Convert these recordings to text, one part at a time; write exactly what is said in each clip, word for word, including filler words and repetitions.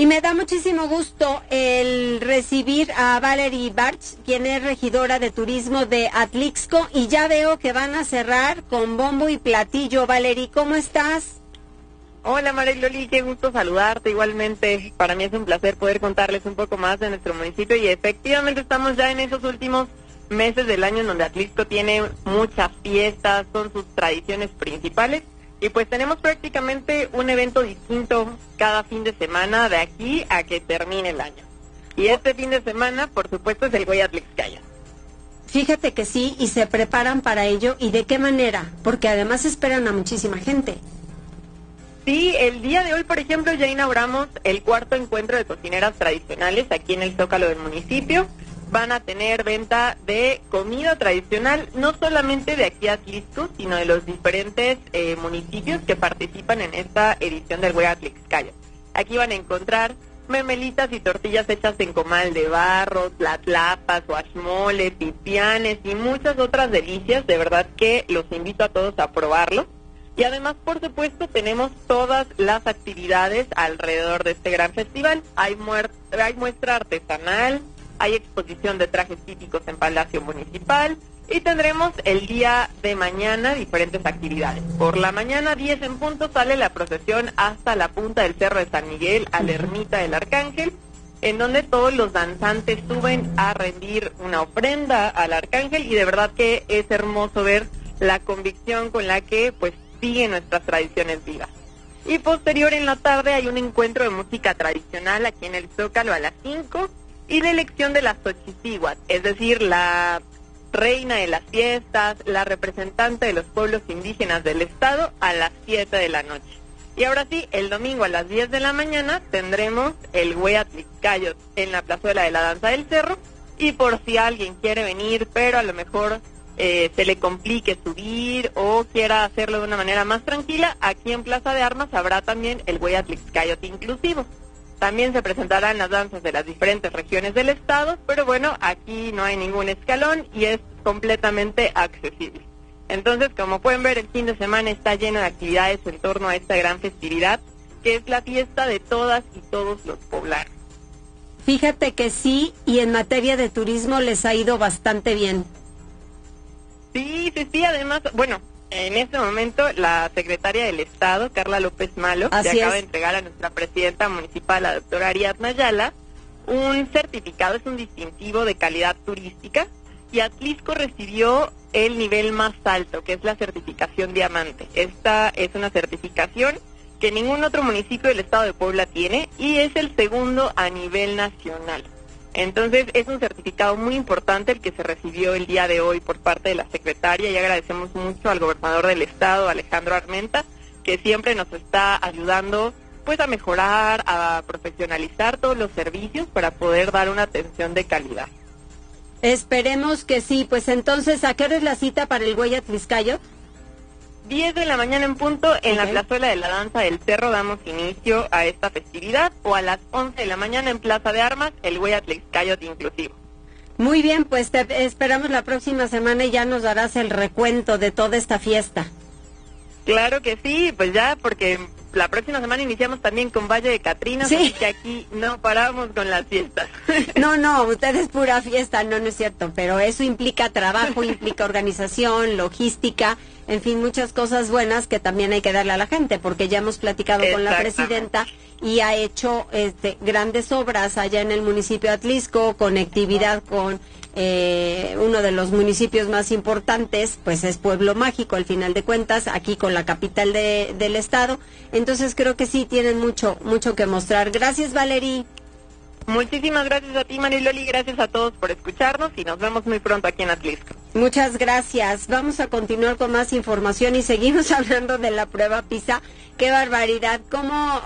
Y me da muchísimo gusto el recibir a Valerie Barch, quien es regidora de turismo de Atlixco, y ya veo que van a cerrar con bombo y platillo. Valerie, ¿cómo estás? Hola Mariloli, qué gusto saludarte. Igualmente, para mí es un placer poder contarles un poco más de nuestro municipio, y efectivamente estamos ya en esos últimos meses del año en donde Atlixco tiene muchas fiestas, son sus tradiciones principales. Y pues tenemos prácticamente un evento distinto cada fin de semana de aquí a que termine el año. Y este fin de semana, por supuesto, es el Güey Atlixcayo. Fíjate que sí, y se preparan para ello. ¿Y de qué manera? Porque además esperan a muchísima gente. Sí, el día de hoy, por ejemplo, ya inauguramos el cuarto encuentro de cocineras tradicionales aquí en el Zócalo del municipio. Van a tener venta de comida tradicional, no solamente de aquí a Atlixco, sino de los diferentes eh, municipios que participan en esta edición del Güey Atlixcayo. Aquí van a encontrar memelitas y tortillas hechas en comal de barro, tlatlapas, guachmole, pipianes y muchas otras delicias. De verdad que los invito a todos a probarlo. Y además, por supuesto, tenemos todas las actividades alrededor de este gran festival. Hay, muer- hay muestra artesanal, hay exposición de trajes típicos en Palacio Municipal y tendremos el día de mañana diferentes actividades. Por la mañana, diez en punto, sale la procesión hasta la punta del Cerro de San Miguel, a la Ermita del Arcángel, en donde todos los danzantes suben a rendir una ofrenda al Arcángel, y de verdad que es hermoso ver la convicción con la que pues siguen nuestras tradiciones vivas. Y posterior en la tarde hay un encuentro de música tradicional aquí en el Zócalo a las cinco, y la elección de las Xochitzihuatl, es decir, la reina de las fiestas, la representante de los pueblos indígenas del estado, a las siete de la noche. Y ahora sí, el domingo a las diez de la mañana tendremos el Güey Atlixcayo en la plazuela de la Danza del Cerro, y por si alguien quiere venir, pero a lo mejor eh, se le complique subir o quiera hacerlo de una manera más tranquila, aquí en Plaza de Armas habrá también el Güey Atlixcayo inclusivo. También se presentarán las danzas de las diferentes regiones del estado, pero bueno, aquí no hay ningún escalón y es completamente accesible. Entonces, como pueden ver, el fin de semana está lleno de actividades en torno a esta gran festividad, que es la fiesta de todas y todos los poblanos. Fíjate que sí, y en materia de turismo les ha ido bastante bien. Sí, sí, sí, además, bueno, en este momento la secretaria del Estado, Carla López Malo, Así se acaba es. de entregar a nuestra presidenta municipal, la doctora Ariadna Ayala, un certificado, es un distintivo de calidad turística, y Atlixco recibió el nivel más alto, que es la certificación diamante. Esta es una certificación que ningún otro municipio del estado de Puebla tiene, y es el segundo a nivel nacional. Entonces es un certificado muy importante el que se recibió el día de hoy por parte de la secretaria, y agradecemos mucho al gobernador del estado, Alejandro Armenta, que siempre nos está ayudando pues a mejorar, a profesionalizar todos los servicios para poder dar una atención de calidad. Esperemos que sí. Pues entonces, ¿a qué hora es la cita para el Güey Atlixcayo? diez de la mañana en punto, en Okay. la plazuela de la Danza del Cerro damos inicio a esta festividad, o a las once de la mañana en Plaza de Armas, el Güey Atlixcayo inclusivo. Muy bien, pues te esperamos la próxima semana y ya nos darás el recuento de toda esta fiesta. Claro que sí, pues ya, porque la próxima semana iniciamos también con Valle de Catrinas, Sí. así que aquí no paramos con las fiestas. No, no, usted es pura fiesta, no, no es cierto, pero eso implica trabajo, implica organización, logística, en fin, muchas cosas buenas que también hay que darle a la gente, porque ya hemos platicado con la presidenta y ha hecho este, grandes obras allá en el municipio de Atlixco, conectividad con eh, uno de los municipios más importantes, pues es Pueblo Mágico, al final de cuentas, aquí con la capital de, del estado. Entonces creo que sí tienen mucho, mucho que mostrar. Gracias, Valerie. Muchísimas gracias a ti, Mariloli, gracias a todos por escucharnos y nos vemos muy pronto aquí en Atlixco. Muchas gracias. Vamos a continuar con más información y seguimos hablando de la prueba PISA. ¡Qué barbaridad! ¿Cómo,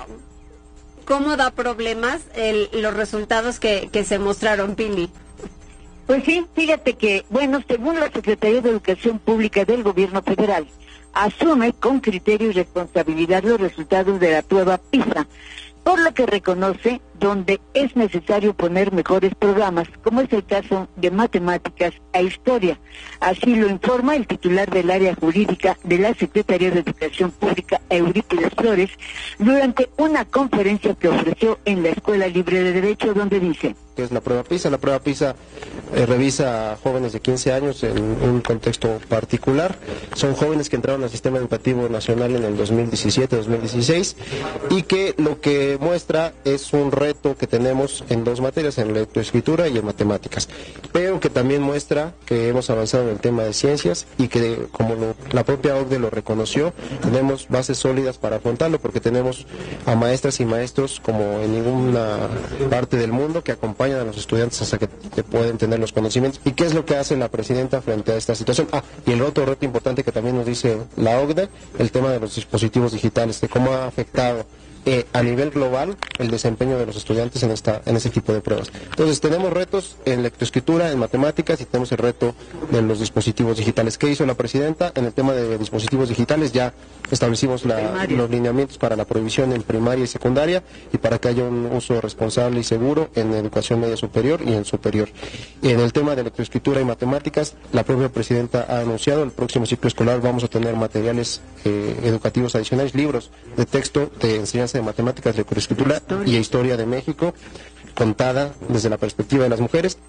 cómo da problemas el, los resultados que, que se mostraron, Pili? Pues sí, fíjate que, bueno, según la Secretaría de Educación Pública del Gobierno Federal, asume con criterio y responsabilidad los resultados de la prueba PISA, por lo que reconoce donde es necesario poner mejores programas, como es el caso de matemáticas e historia. Así lo informa el titular del área jurídica de la Secretaría de Educación Pública, Eurípides Flores, durante una conferencia que ofreció en la Escuela Libre de Derecho, donde dice: que es la prueba PISA. La prueba PISA eh, revisa a jóvenes de quince años en un contexto particular. Son jóvenes que entraron al sistema educativo nacional en el dos mil diecisiete dos mil dieciséis y que lo que muestra es un reto que tenemos en dos materias, en lectoescritura y en matemáticas, pero que también muestra que hemos avanzado en el tema de ciencias y que, como lo, la propia O C D E lo reconoció, tenemos bases sólidas para afrontarlo, porque tenemos a maestras y maestros como en ninguna parte del mundo que acompañan a los estudiantes hasta que, que pueden tener los conocimientos. ¿Y qué es lo que hace la presidenta frente a esta situación? Ah, y el otro reto importante que también nos dice la O C D E, el tema de los dispositivos digitales, de cómo ha afectado eh, a nivel global el desempeño de los estudiantes en esta en ese tipo de pruebas. Entonces tenemos retos en lectoescritura, en matemáticas, y tenemos el reto de los dispositivos digitales. ¿Qué hizo la presidenta? En el tema de dispositivos digitales ya establecimos la, los lineamientos para la prohibición en primaria y secundaria, y para que haya un uso responsable y seguro en educación media superior y en superior. Y en el tema de lectoescritura y matemáticas, la propia presidenta ha anunciado el próximo ciclo escolar vamos a tener materiales eh, educativos adicionales, libros de texto de enseñanza de matemáticas, lectoescritura y historia de México, contada desde la perspectiva de las mujeres.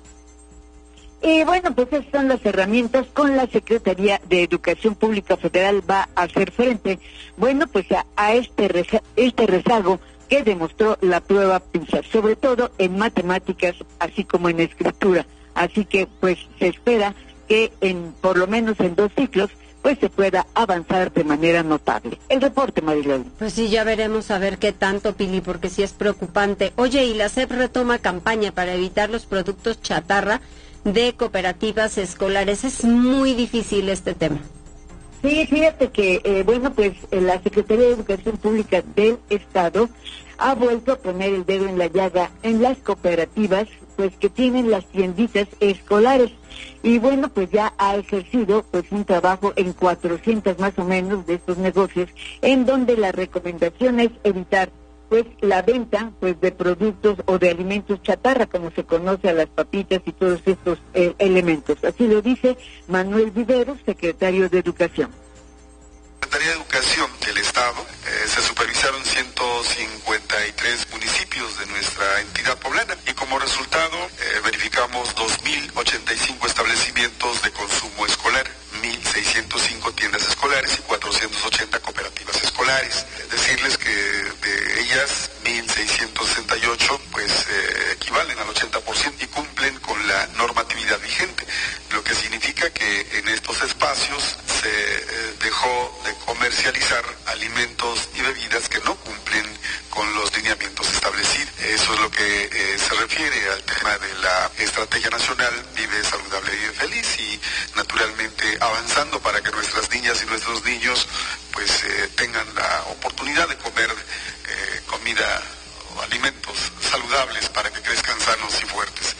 Y bueno, pues esas son las herramientas con la Secretaría de Educación Pública Federal va a hacer frente, bueno, pues a, a este, reza, este rezago que demostró la prueba PISA, sobre todo en matemáticas, así como en escritura. Así que pues se espera que en por lo menos en dos ciclos pues se pueda avanzar de manera notable. El reporte, Mariloli. Pues sí, ya veremos a ver qué tanto, Pili, porque sí es preocupante. Oye, y la S E P retoma campaña para evitar los productos chatarra de cooperativas escolares. Es muy difícil este tema. Sí, fíjate que, eh, bueno, pues eh, la Secretaría de Educación Pública del Estado ha vuelto a poner el dedo en la llaga en las cooperativas, pues que tienen las tienditas escolares. Y bueno, pues ya ha ejercido pues un trabajo en cuatrocientos más o menos de estos negocios, en donde la recomendación es evitar pues la venta pues de productos o de alimentos chatarra, como se conoce a las papitas y todos estos eh, elementos. Así lo dice Manuel Viveros, secretario de Educación. Secretaría de Educación del Estado, eh, se supervisaron ciento cincuenta y tres municipios de nuestra entidad poblana y como resultado eh, verificamos dos mil ochenta y cinco establecimientos de consumo escolar, mil seiscientos cinco tiendas escolares y cuatrocientos ochenta cooperativas escolares. Decirles que de ellas mil seiscientos sesenta y ocho pues eh, equivalen al ochenta por ciento y cumplen con la normatividad vigente, lo que significa que en estos espacios se eh, dejó de comercializar alimentos y bebidas que no cumplen con los lineamientos establecidos. Eso es lo que eh, se refiere al tema de la Estrategia Nacional Vive Saludable y Vive Feliz, y naturalmente avanzando para que nuestras niñas y nuestros niños pues eh, tengan la oportunidad de comer eh, comida o alimentos saludables para que crezcan sanos y fuertes.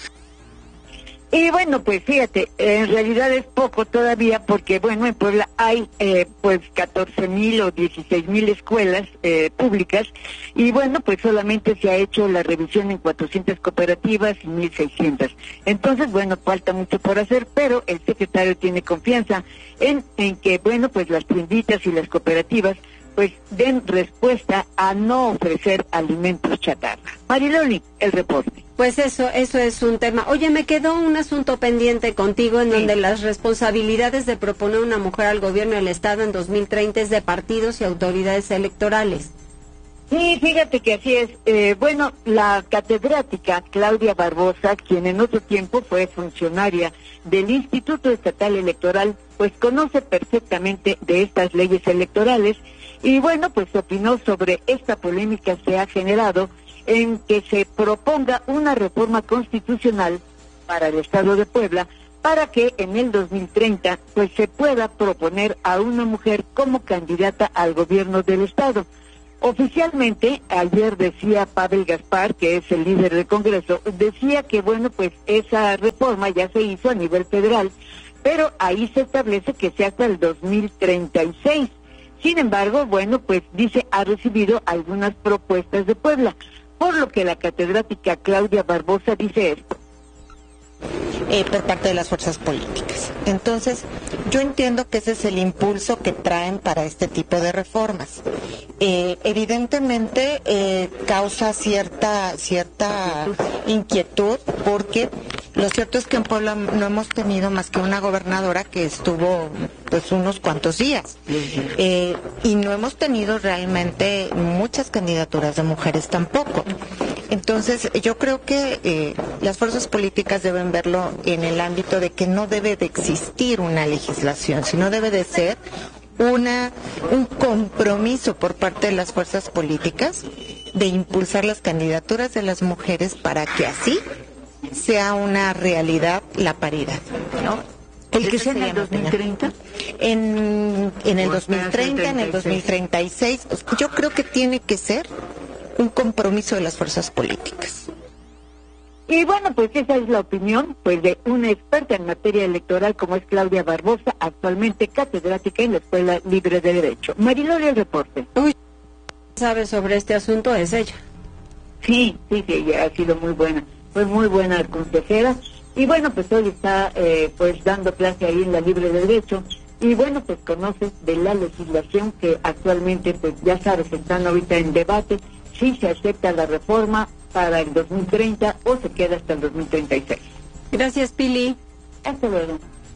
Y bueno, pues fíjate, en realidad es poco todavía porque, bueno, en Puebla hay eh, pues catorce mil o dieciséis mil escuelas eh, públicas y bueno, pues solamente se ha hecho la revisión en cuatrocientas cooperativas y mil seiscientas. Entonces, bueno, falta mucho por hacer, pero el secretario tiene confianza en, en que, bueno, pues las tienditas y las cooperativas pues den respuesta a no ofrecer alimentos chatarra. Mariloli, el reporte. Pues eso, eso es un tema. Oye, me quedó un asunto pendiente contigo en sí. Donde las responsabilidades de proponer una mujer al gobierno del Estado en dos mil treinta es de partidos y autoridades electorales. Sí, fíjate que así es. Eh, bueno, la catedrática Claudia Barbosa, quien en otro tiempo fue funcionaria del Instituto Estatal Electoral, pues conoce perfectamente de estas leyes electorales y bueno, pues opinó sobre esta polémica que se ha generado en que se proponga una reforma constitucional para el Estado de Puebla para que en el dos mil treinta pues se pueda proponer a una mujer como candidata al gobierno del Estado. Oficialmente, ayer decía Pavel Gaspar, que es el líder del Congreso, decía que bueno, pues esa reforma ya se hizo a nivel federal, pero ahí se establece que sea hasta el dos mil treinta y seis. Sin embargo, bueno, pues dice, ha recibido algunas propuestas de Puebla, por lo que la catedrática Claudia Barbosa dice esto. Eh, por parte de las fuerzas políticas. Entonces, yo entiendo que ese es el impulso que traen para este tipo de reformas. Eh, evidentemente eh, causa cierta cierta inquietud, porque lo cierto es que en Puebla no hemos tenido más que una gobernadora que estuvo pues unos cuantos días, eh, y no hemos tenido realmente muchas candidaturas de mujeres tampoco. Entonces, yo creo que eh, las fuerzas políticas deben verlo en el ámbito de que no debe de existir una legislación, sino debe de ser una un compromiso por parte de las fuerzas políticas de impulsar las candidaturas de las mujeres para que así sea una realidad la paridad, ¿no? ¿El que sea en el dos mil treinta? En, en el dos mil treinta, en el dos mil treinta y seis, yo creo que tiene que ser un compromiso de las fuerzas políticas. Y bueno, pues esa es la opinión pues de una experta en materia electoral como es Claudia Barbosa, actualmente catedrática en la Escuela Libre de Derecho. Mariloli, el reporte. Uy, sabe sobre este asunto es ella. Sí, sí, sí, ella ha sido muy buena, fue muy buena consejera. Y bueno, pues hoy está eh, pues dando clase ahí en la Libre de Derecho. Y bueno, pues conoce de la legislación que actualmente, pues ya sabes, están ahorita en debate, si se acepta la reforma para el dos mil treinta o se queda hasta el dos mil treinta y seis. Gracias, Pili. Hasta luego.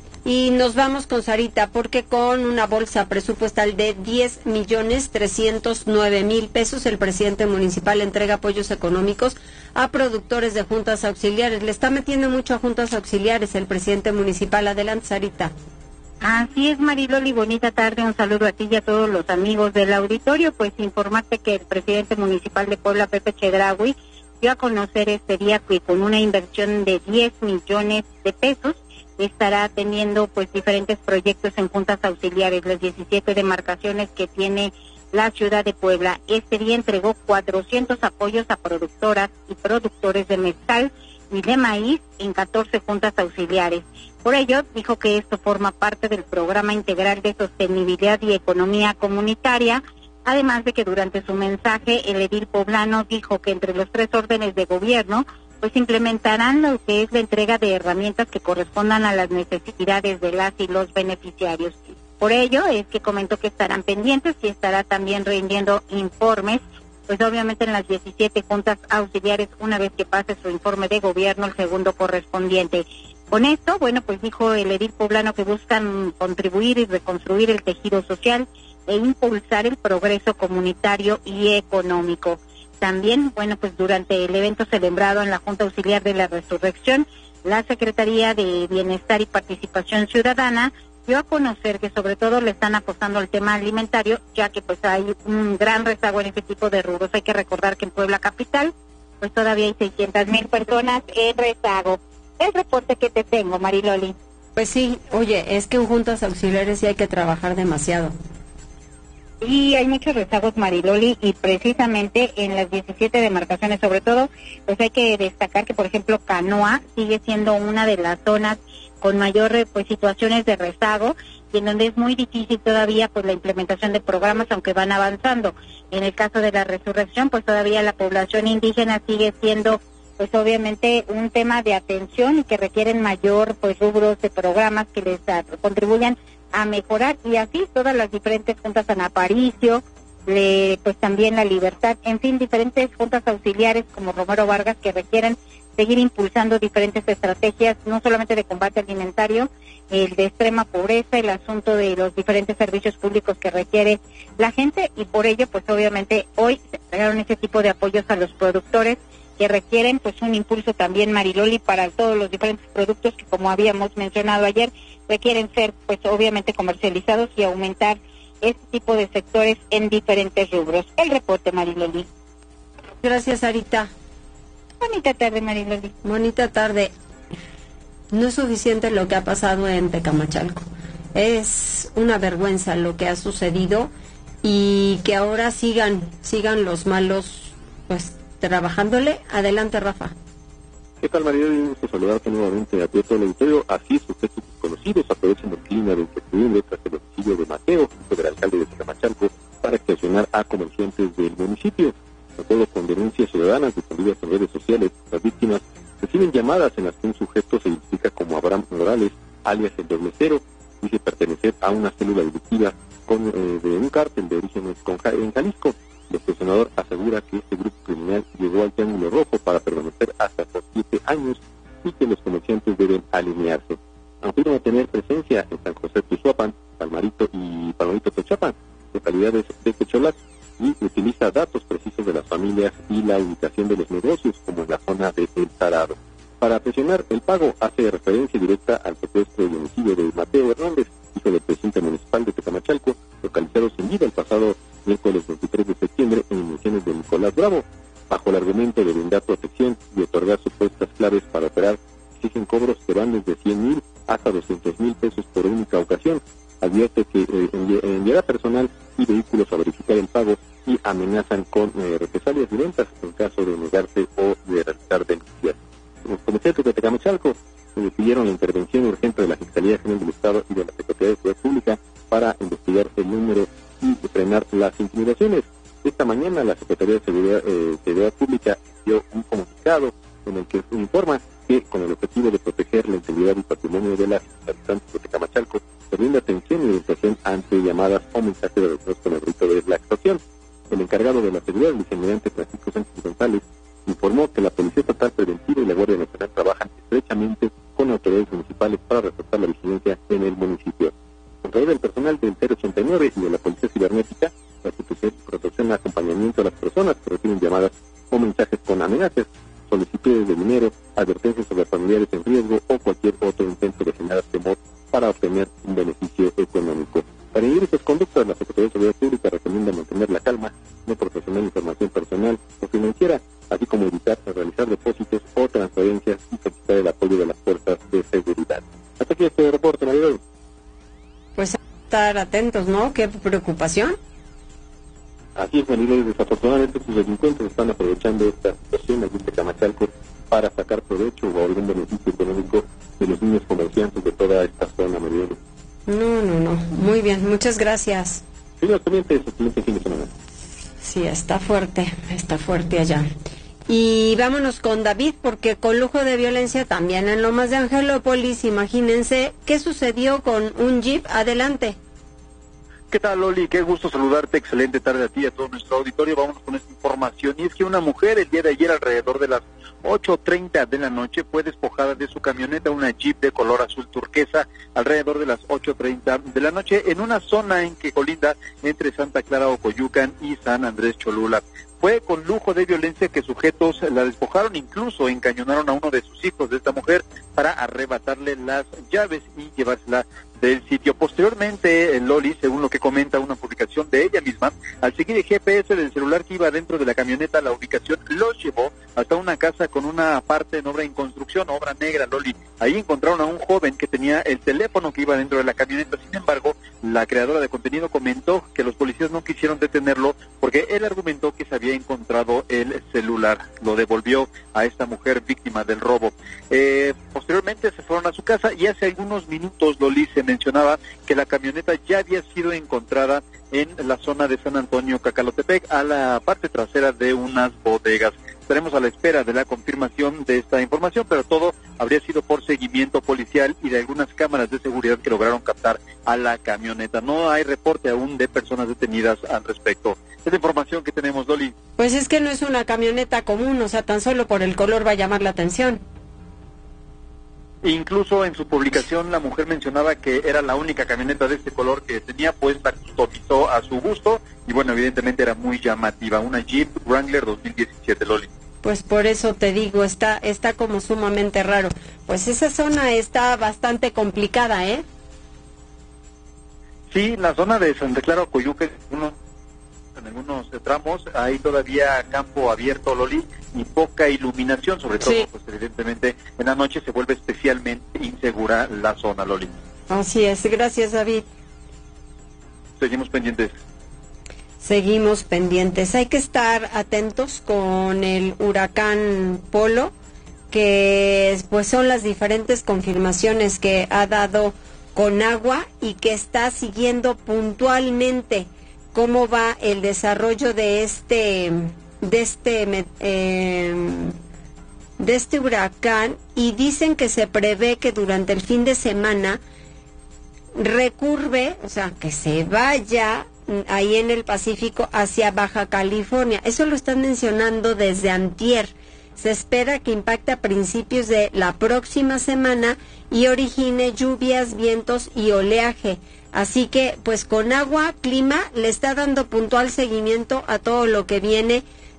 Y nos vamos con Sarita, porque con una bolsa presupuestal de diez millones trescientos nueve mil pesos, el presidente municipal entrega apoyos económicos a productores de juntas auxiliares. Le está metiendo mucho a juntas auxiliares el presidente municipal. Adelante, Sarita. Así es, Mariloli, bonita tarde, un saludo a ti y a todos los amigos del auditorio. Pues informarte que el presidente municipal de Puebla, Pepe Chedraui, dio a conocer este día que con una inversión de diez millones de pesos estará teniendo pues diferentes proyectos en juntas auxiliares, las diecisiete demarcaciones que tiene la ciudad de Puebla. Este día entregó cuatrocientos apoyos a productoras y productores de mezcal y de maíz en catorce juntas auxiliares. Por ello, dijo que esto forma parte del programa integral de sostenibilidad y economía comunitaria, además de que durante su mensaje el edil poblano dijo que entre los tres órdenes de gobierno pues implementarán lo que es la entrega de herramientas que correspondan a las necesidades de las y los beneficiarios. Por ello es que comentó que estarán pendientes y estará también rindiendo informes, pues obviamente en las diecisiete juntas auxiliares, una vez que pase su informe de gobierno, el segundo correspondiente. Con esto, bueno, pues dijo el edil poblano que buscan contribuir y reconstruir el tejido social e impulsar el progreso comunitario y económico. También, bueno, pues durante el evento celebrado en la Junta Auxiliar de la Resurrección, la Secretaría de Bienestar y Participación Ciudadana dio a conocer que sobre todo le están apostando al tema alimentario, ya que pues hay un gran rezago en este tipo de rubros. Hay que recordar que en Puebla Capital, pues todavía hay seiscientas mil personas en rezago. El reporte que te tengo, Mariloli. Pues sí, oye, es que en juntas auxiliares sí hay que trabajar demasiado. Y hay muchos rezagos, Mariloli, y precisamente en las diecisiete demarcaciones, sobre todo, pues hay que destacar que, por ejemplo, Canoa sigue siendo una de las zonas con mayor pues situaciones de rezago, y en donde es muy difícil todavía pues la implementación de programas, aunque van avanzando. En el caso de la Resurrección, pues todavía la población indígena sigue siendo pues obviamente un tema de atención y que requieren mayor pues rubros de programas que les uh, contribuyan a mejorar, y así todas las diferentes juntas, San Aparicio, le, pues también La Libertad, en fin, diferentes juntas auxiliares como Romero Vargas que requieren seguir impulsando diferentes estrategias, no solamente de combate alimentario, el de extrema pobreza, el asunto de los diferentes servicios públicos que requiere la gente, y por ello pues obviamente hoy se entregaron ese tipo de apoyos a los productores que requieren pues un impulso también, Mariloli, para todos los diferentes productos que, como habíamos mencionado ayer, requieren ser pues obviamente comercializados y aumentar este tipo de sectores en diferentes rubros. El reporte, Mariloli. Gracias, Sarita. Bonita tarde, Mariloli. Bonita tarde. No es suficiente lo que ha pasado en Tecamachalco. Es una vergüenza lo que ha sucedido, y que ahora sigan, sigan los malos pues trabajándole. Adelante, Rafa. ¿Qué tal, María? Un gusto saludarte nuevamente a todo el auditorio. Así, sujetos desconocidos aprovechan el clima de incertidumbre tras el homicidio de Mateo, hijo del alcalde de Tecamachalco, para extorsionar a comerciantes del municipio. De acuerdo con denuncias ciudadanas difundidas en redes sociales, las víctimas reciben llamadas en las que un sujeto se identifica como Abraham Morales, alias el Doble Cero, dice pertenecer a una célula delictiva con, eh, de un cártel de orígenes con, en Jalisco. El extorsionador asegura que este grupo criminal llegó al Triángulo Rojo para permanecer hasta por siete años y que los comerciantes deben alinearse. Afirma tener presencia en San José Tuxuapan, Palmarito y Palmarito Tochapan, localidades de Quecholas, y utiliza datos precisos de las familias y la ubicación de los negocios, como en la zona de El Sarado. Para presionar el pago, hace referencia directa al secuestro y homicidio de Mateo Hernández, hijo del presidente municipal de Tecamachalco, localizado sin vida el pasado miércoles veintitrés de septiembre en inmediaciones de Nicolás Bravo. Bajo el argumento de brindar protección y otorgar supuestas claves para operar, exigen cobros que van desde cien mil hasta doscientos mil pesos por única ocasión. Advierte que eh, envi enviará personal y vehículos a verificar el pago y amenazan con eh, represalias violentas en caso de negarse o de realizar denuncias. Los comerciantes de Tecamachalco eh, pidieron la intervención urgente de la Fiscalía General del Estado y de la Secretaría de Seguridad Pública para investigar el número y frenar las intimidaciones. Esta mañana la Secretaría de Seguridad, eh, Seguridad Pública dio un comunicado en el que informa que con el objetivo de proteger la integridad y patrimonio de las habitantes de Tecamachalco, se brinda atención y orientación ante llamadas o mensajes relacionados con el rito de la extorsión. El encargado de la seguridad, el vicealmirante Francisco Sánchez González, informó que la Policía Estatal Preventiva y la Guardia Nacional trabajan estrechamente con autoridades municipales para reforzar la vigilancia en el municipio. A través del personal del cero ochenta y nueve y de la Policía Cibernética, la institución proporciona acompañamiento a las personas que reciben llamadas o mensajes con amenazas, solicitudes de dinero, advertencias sobre familiares en riesgo o cualquier otro intento de generar temor para obtener un beneficio económico. Para inhibir estas conductas, la Secretaría de Seguridad Pública recomienda mantener la calma, no proporcionar información personal o financiera, así como evitar realizar depósitos o transferencias y solicitar el apoyo de las fuerzas de seguridad. Hasta aquí este reporte, María. Pues estar atentos, ¿no? Qué preocupación. Así es, María. Desafortunadamente sus delincuentes están aprovechando esta situación aquí en Tecamachalco para sacar provecho o algún beneficio económico de los niños comerciantes de toda esta zona, María. No, no, no. Muy bien, muchas gracias. Señor, excelente, excelente fin de semana. Sí, está fuerte, está fuerte allá. Y vámonos con David, porque con lujo de violencia también en Lomas de Angelópolis. Imagínense qué sucedió con un jeep. Adelante. ¿Qué tal, Loli? Qué gusto saludarte. Excelente tarde a ti y a todo nuestro auditorio. Vámonos con esta información. Y es que una mujer el día de ayer, alrededor de las ocho treinta de la noche, fue despojada de su camioneta, una Jeep de color azul turquesa, alrededor de las ocho treinta de la noche, en una zona en que colinda entre Santa Clara Ocoyucan y San Andrés Cholula. Fue con lujo de violencia que sujetos la despojaron, incluso encañonaron a uno de sus hijos de esta mujer para arrebatarle las llaves y llevársela del sitio. Posteriormente, Loli, según lo que comenta una publicación de ella misma, al seguir el G P S del celular que iba dentro de la camioneta, la ubicación los llevó hasta una casa con una parte en obra en construcción, obra negra, Loli. Ahí encontraron a un joven que tenía el teléfono que iba dentro de la camioneta. Sin embargo, la creadora de contenido comentó que los policías no quisieron detenerlo porque él argumentó que se había encontrado el celular. Lo devolvió a esta mujer víctima del robo. Eh, posteriormente se fueron a su casa y hace algunos minutos, Loli, se mencionaba que la camioneta ya había sido encontrada en la zona de San Antonio, Cacalotepec, a la parte trasera de unas bodegas. Estaremos a la espera de la confirmación de esta información, pero todo habría sido por seguimiento policial y de algunas cámaras de seguridad que lograron captar a la camioneta. No hay reporte aún de personas detenidas al respecto. Es la información que tenemos, Loli. Pues es que no es una camioneta común, o sea, tan solo por el color va a llamar la atención. Incluso en su publicación la mujer mencionaba que era la única camioneta de este color que tenía, pues la customizó a su gusto y bueno, evidentemente era muy llamativa, una Jeep Wrangler dos mil diecisiete, Loli. Pues por eso te digo, está está como sumamente raro. Pues esa zona está bastante complicada, ¿eh? Sí, la zona de Santa Clara Ocoyuca, uno en algunos tramos hay todavía campo abierto, Loli, y poca iluminación, sobre todo, sí. Pues evidentemente en la noche se vuelve especialmente insegura la zona, Loli. Así es, gracias, David. Seguimos pendientes. Seguimos pendientes. Hay que estar atentos con el huracán Polo, que pues son las diferentes confirmaciones que ha dado Conagua y que está siguiendo puntualmente cómo va el desarrollo de este de este eh, de este huracán, y dicen que se prevé que durante el fin de semana recurve, o sea, que se vaya ahí en el Pacífico hacia Baja California. Eso lo están mencionando desde antier. Se espera que impacte a principios de la próxima semana y origine lluvias, vientos y oleaje. Así que, pues Conagua Clima le está dando puntual seguimiento a todo lo que viene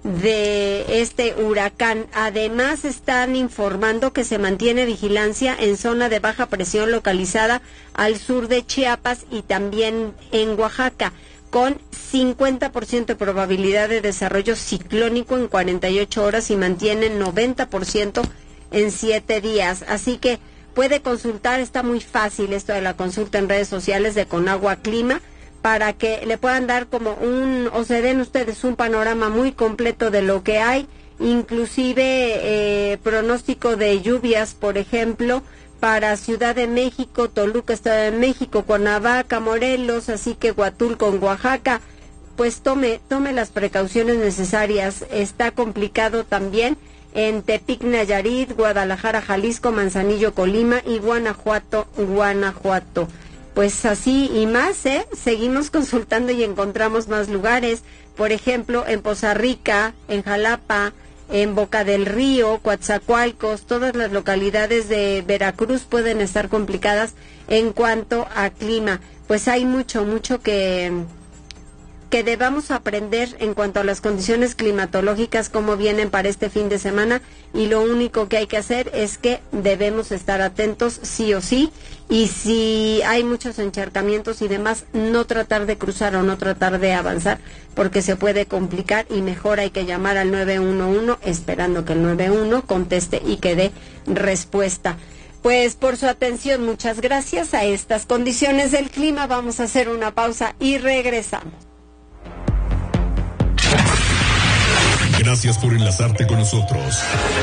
de este huracán. Además, están informando que se mantiene vigilancia en zona de baja presión localizada al sur de Chiapas y también en Oaxaca, con cincuenta por ciento de probabilidad de desarrollo ciclónico en cuarenta y ocho horas y mantienen noventa por ciento en siete días. Así que puede consultar, está muy fácil esto de la consulta en redes sociales de Conagua Clima, para que le puedan dar como un, o se den ustedes un panorama muy completo de lo que hay, inclusive eh, pronóstico de lluvias, por ejemplo, para Ciudad de México, Toluca, Estado de México, Cuernavaca, Morelos, así que Huatulco, en Oaxaca. Pues tome, tome las precauciones necesarias. Está complicado también en Tepic, Nayarit, Guadalajara, Jalisco, Manzanillo, Colima y Guanajuato, Guanajuato. Pues así y más, ¿eh? Seguimos consultando y encontramos más lugares. Por ejemplo, en Poza Rica, en Jalapa, en Boca del Río, Coatzacoalcos, todas las localidades de Veracruz pueden estar complicadas en cuanto a clima. Pues hay mucho, mucho que, que debamos aprender en cuanto a las condiciones climatológicas, cómo vienen para este fin de semana, y lo único que hay que hacer es que debemos estar atentos sí o sí, y si hay muchos encharcamientos y demás, no tratar de cruzar o no tratar de avanzar, porque se puede complicar, y mejor hay que llamar al nueve uno uno esperando que el nueve uno conteste y que dé respuesta. Pues por su atención, muchas gracias. A estas condiciones del clima vamos a hacer una pausa y regresamos. Gracias por enlazarte con nosotros.